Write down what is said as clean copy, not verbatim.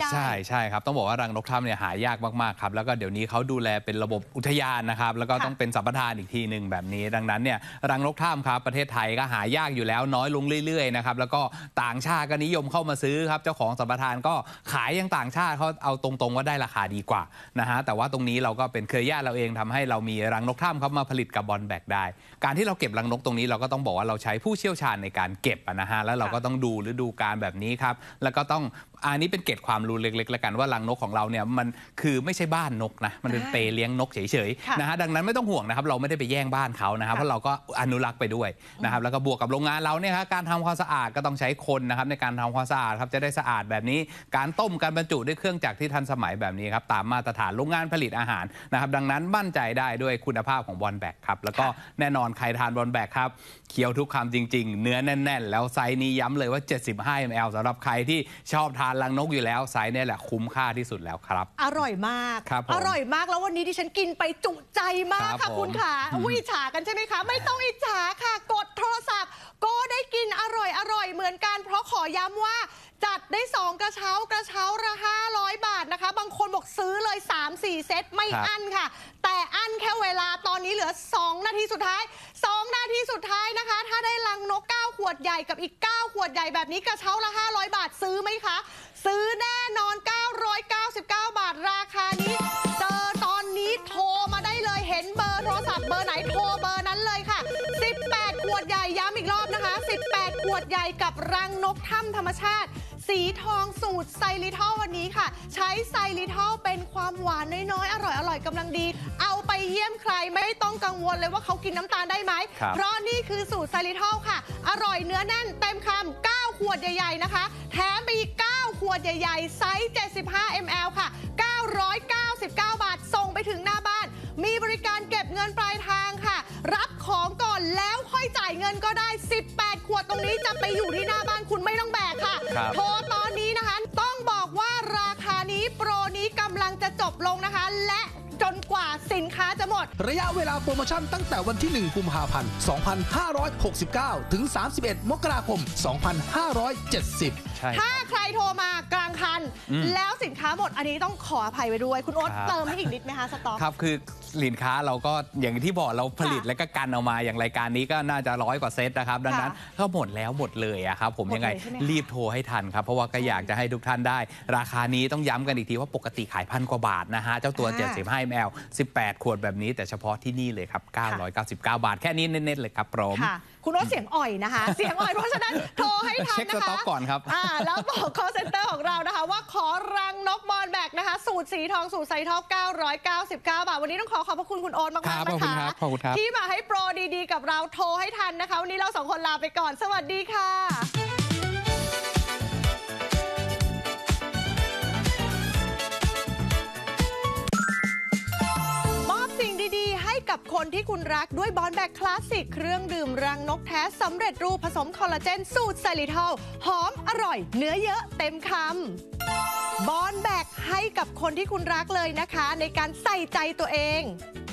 ใช่ครับต้องบอกว่ารังนกถ้ำเนี่ยหายากมากๆครับแล้วก็เดี๋ยวนี้เขาดูแลเป็นระบบอุทยานนะครับแล้วก็ต้องเป็นสัมปทานอีกทีหนึ่งแบบนี้ดังนั้นเนี่ยรังนกถ้ำครับประเทศไทยก็หายากอยู่แล้วน้อยลงเรื่อยๆนะครับแล้วก็ต่างชาติก็นิยมเข้ามาซื้อครับเจ้าของสัมปทานก็ขายยังต่างชาติเขาเอาตรงๆว่าได้ราคาดีกว่านะฮะแต่ว่าตรงนี้เราก็เป็นเครือญาติเราเองทำให้เรามีรังนกถ้ำครับมาผลิตกับบอลแบกได้การที่เราเก็บรังนกตรงนี้เราก็ต้องบอกว่าเราใช้ผู้เชี่ยวชาญในการเก็บนะฮะแล้วเราก็ต้องดูฤดูกาลแบบนี้ครับแล้วก็ต้องอันนี้เป็นเกร็ดความรู้เล็กๆแล้วกันว่ารังนกของเราเนี่ยมันคือไม่ใช่บ้านนกนะมันเป็นเปเลี้ยงนกเฉยๆนะฮะดังนั้นไม่ต้องห่วงนะครับเราไม่ได้ไปแย่งบ้านเขานะครับเพราะเราก็อนุรักษ์ไปด้วยนะครับแล้วก็บวกกับโรงงานเราเนี่ยครับการทำความสะอาดก็ต้องใช้คนนะครับในการทำความสะอาดครับจะได้สะอาดแบบนี้การต้มการบรรจุด้วยเครื่องจักรที่ทันสมัยแบบนี้ครับตามมาตรฐานโรงงานผลิตอาหารนะครับดังนั้นมั่นใจได้ด้วยคุณภาพของบอลแบกครับแล้วก็แน่นอนใครทานบอลแบกครับเคี้ยวทุกคำจริงๆเนื้อแน่นๆแล้วไซส์นี้ย้ำเลยว่า75 ml สำหรับใครที่ชอบทานรังนกอยู่แล้วไซส์นี่แหละคุ้มค่าที่สุดแล้วครับอร่อยมากอร่อยมากแล้ววันนี้ดิฉันกินไปจุใจมากค่ะคุณค่ะอิจฉากันใช่ไหมคะไม่ต้องอิจฉาค่ะกดโทรศัพท์ก็ได้กินอร่อยเหมือนกันเพราะขอย้ำว่าจัดได้2กระเช้าละ500 บาทนะคะบางคนบอกซื้อเลย 3-4 เซตไม่อั้นค่ะแต่อั้นแค่เวลาตอนนี้เหลือ2 นาทีสุดท้าย2 นาทีสุดท้ายนะคะถ้าได้รังนก9 ขวดใหญ่กับอีก9 ขวดใหญ่แบบนี้กระเช้าละ500 บาทซื้อไหมคะซื้อแน่นอน999 บาทราคานี้เจอตอนนี้โทรมาได้เลยเห็นเบอร์โทรศัพท์เบอร์ไหนโทรเบอร์นั้นเลยค่ะ18 ขวดใหญ่ย้ำอีกรอบนะคะ18 ขวดใหญ่กับรังนกถ้ำธรรมชาติสีทองสูตรไซริทอลวันนี้ค่ะใช้ไซริทอลเป็นความหวานน้อยๆอร่อยกำลังดีเอาไปเยี่ยมใครไม่ต้องกังวลเลยว่าเขากินน้ำตาลได้ไหมเพราะนี่คือสูตรไซริทอลค่ะอร่อยเนื้อแน่นเต็มคำ9 ขวดใหญ่ๆนะคะแถมไปอีก9 ขวดใหญ่ๆไซส์75 ml ค่ะ999 บาทส่งไปถึงหน้าบ้านมีบริการเก็บเงินปลายทางค่ะรับของก่อนแล้วค่อยจ่ายเงินก็ได้18 ขวดตรงนี้จะไปอยู่ที่หน้าบ้านคุณไม่ต้องแบกค่ะโทรตอนนี้นะคะต้องบอกว่าราคานี้โปรนี้กำลังจะจบลงนะคะและจนกว่าสินค้าจะหมดระยะเวลาโปรโมชั่นตั้งแต่วันที่1 กุมภาพันธ์ 2569 ถึง 31 มกราคม 2570 ถ้าใครโทรมากลางคันแล้วสินค้าหมดอันนี้ต้องขออภัยไว้ด้วยคุณโอ๊ตเติมให้อีกนิดไหมคะสต็อกครับคือสินค้าเราก็อย่างที่บอกเราผลิตและก็กันเอามาอย่างรายการนี้ก็น่าจะ100 กว่าเซตนะครับดังนั้นก็หมดแล้วหมดเลยอะครับผมยังไงรีบโทรให้ทันครับเพราะว่าก็อยากจะให้ทุกท่านได้ราคานี้ต้องย้ำกันอีกทีว่าปกติขาย1,000 กว่าบาทนะฮะเจ้าตัว75 ml 18 ขวดแบบนี้แต่เฉพาะที่นี่เลยครับ999 บาทแค่นี้เน้นๆเลยครับพร้อมคุณโอ๊ตเสียงอ่อยนะคะเสียงอ่อยเพราะฉะนั้นโทรให้ทันนะคะเช็คสต็อกก่อนครับแล้วบอก call center ของเรานะคะว่าขอรังนกบอลแบกนะคะสูตรสีทองสูตรไซทอล999 บาทวันนี้ต้องขอบพระคุณคุณโอ๊ตมากๆนะคะที่มาให้โปรดีๆกับเราโทรให้ทันนะคะวันนี้เรา2 คนลาไปก่อนสวัสดีค่ะกับคนที่คุณรักด้วยบอลแบกคลาสสิกเครื่องดื่มรังนกแท้สำเร็จรูปผสมคอลลาเจนสูตรไซริทอลหอมอร่อยเนื้อเยอะเต็มคำบอลแบกให้กับคนที่คุณรักเลยนะคะในการใส่ใจตัวเอง